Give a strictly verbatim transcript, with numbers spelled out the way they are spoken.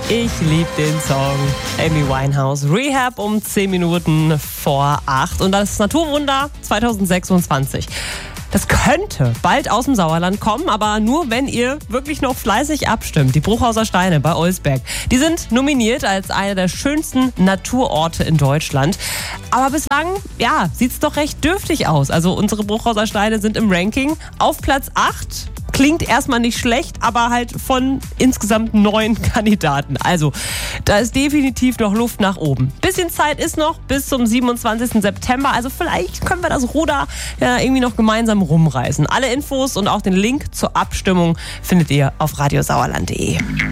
Ich liebe den Song. Amy Winehouse, Rehab um zehn Minuten vor acht. Und das Naturwunder zwanzig sechsundzwanzig. Das könnte bald aus dem Sauerland kommen, aber nur, wenn ihr wirklich noch fleißig abstimmt. Die Bruchhauser Steine bei Olsberg, die sind nominiert als einer der schönsten Naturorte in Deutschland. Aber bislang, ja, sieht's doch recht dürftig aus. Also unsere Bruchhauser Steine sind im Ranking auf Platz acht. Klingt erstmal nicht schlecht, aber halt von insgesamt neun Kandidaten. Also, da ist definitiv noch Luft nach oben. Bisschen Zeit ist noch bis zum siebenundzwanzigsten September. Also vielleicht können wir das Ruder ja irgendwie noch gemeinsam rumreißen. Alle Infos und auch den Link zur Abstimmung findet ihr auf radiosauerland punkt de.